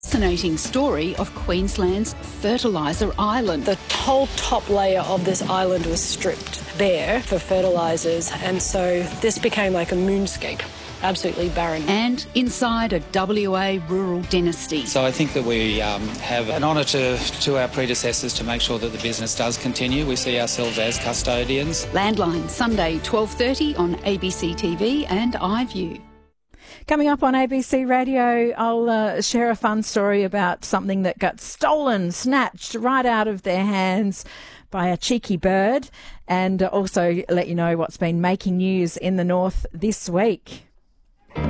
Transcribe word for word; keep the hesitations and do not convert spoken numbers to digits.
Fascinating story of Queensland's fertiliser island. The whole top layer of this island was stripped bare for fertilisers, and so this became like a moonscape. Absolutely barren. And inside a W A rural dynasty. So I think that we um, have an honour to, to our predecessors to make sure that the business does continue. We see ourselves as custodians. Landline, Sunday, twelve thirty on A B C T V and iView. Coming up on A B C Radio, I'll uh, share a fun story about something that got stolen, snatched right out of their hands by a cheeky bird, and also let you know what's been making news in the north this week.